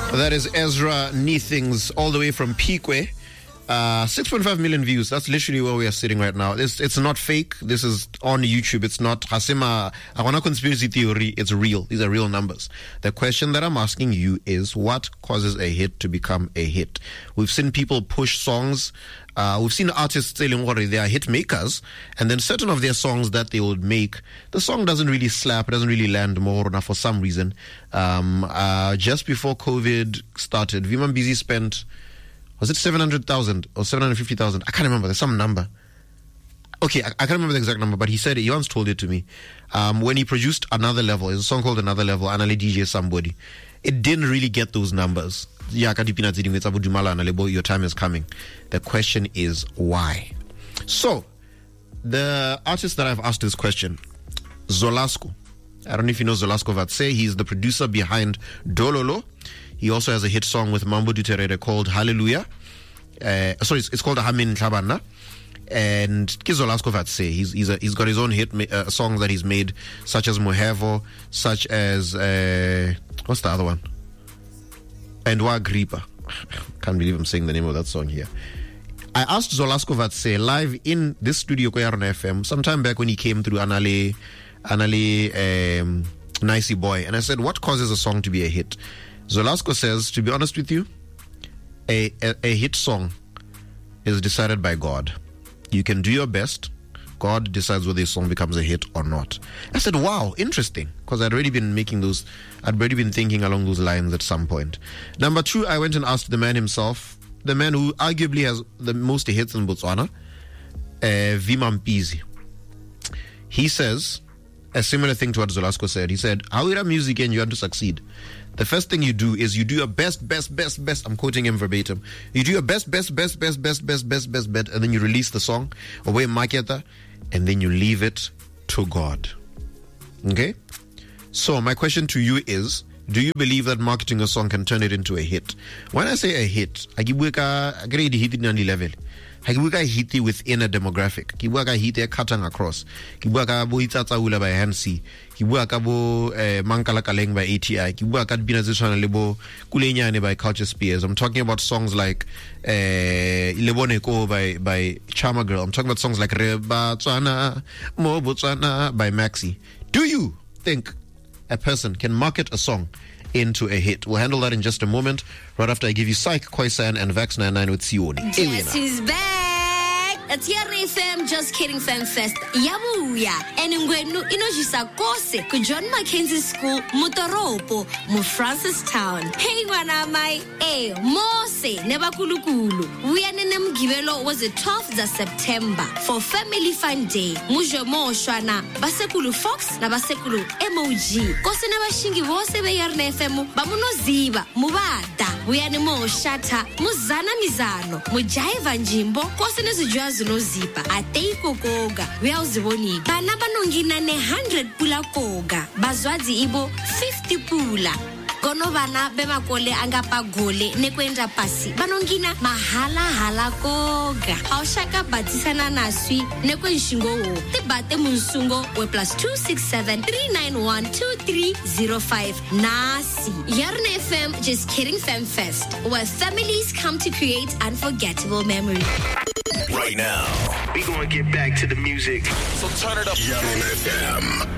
That is Ezra Neethings, all the way from Pique. 6.5 million views. That's literally where we are sitting right now. It's not fake. This is on YouTube. It's not Hasima. I want a conspiracy theory. It's real. These are real numbers. The question that I'm asking you is, what causes a hit to become a hit? We've seen people push songs. We've seen artists telling what they are hit makers, and then certain of their songs that they would make, the song doesn't really slap, it doesn't really land more for some reason. Just before COVID started, Viman Busy spent, was it 700,000 or 750,000? I can't remember. There's some number. Okay, I can't remember the exact number, but he said it. He once told it to me. When he produced Another Level, it's a song called Another Level, Anale DJ Somebody. It didn't really get those numbers. Your time is coming. The question is why? So, the artist that I've asked this question, Zolasco. I don't know if you know Zolasco Vatse. He's the producer behind Dololo. He also has a hit song with Mambo Duterere called Hallelujah. It's called Hamin Tlabana. And Zolasco Vatse, he's got his own hit songs that he's made, such as Mohevo, such as what's the other one? And Wa Gripa. Can't believe I'm saying the name of that song here. I asked Zolasco Vatse live in this studio Koyarona FM sometime back when he came through Anale Nicey Boy, and I said, what causes a song to be a hit? Zolasco says, to be honest with you, a hit song is decided by God. You can do your best. God decides whether a song becomes a hit or not. I said, wow, interesting, because I'd already been thinking along those lines at some point. Number two, I went and asked the man himself, the man who arguably has the most hits in Botswana, Vima Mpizi. He says a similar thing to what Zolasco said. He said, how you music and you want to succeed, the first thing you do is you do your best. I'm quoting him verbatim. You do your best, and then you release the song, or market that, and then you leave it to God. Okay? So my question to you is, do you believe that marketing a song can turn it into a hit? When I say a hit, I give a grade hit in any level. I give a hit within a demographic. Give a hit cutting across. Give a bo itatsa ula by Hansi. Give a bo Mankala Kaleng by ATI. Give a binazishana lebo kulenyane by Culture Spears. I'm talking about songs like Ileboneko by Charma Girl. I'm talking about songs like Reba Tswana, Mo Botswana by Maxi. Do you think a person can market a song into a hit? We'll handle that in just a moment, right after I give you Psych, Khoisan, and Vax 99 with Sioni. Yes, he's back. It's here FM, Just Kidding Fan Fest. Yabuya. And ngwenu inojisa kose ku John Mackenzie School, Mutoropo, mu Francistown. Hey wanamai, Mose, nebakulukulu. We are nenem givelo was the 12th of September for Family Fun Day. Mujo mo shwana, basekulu Fox na basekulu emoji. Kose nebashingi wose be yarne FM, bamuno ziba, mubada. We are nemo shata, muzana mizano, mujaiva njimbo, kose nezujua no zipa ateiko koga wea uziboni bana banongina ne 100 pula koga bazwazi ibo 50 pula kono bana bema kole angapa gole ne kwenda pasi banongina mahala koga haushaka batisana naswi ne kwenshingo wo tibate munsungo we +267 391 2305 nasi Yarn FM Just Kidding Fan Fest, where families come to create unforgettable memories. Right now, we gonna get back to the music. So turn it up. Yarn FM.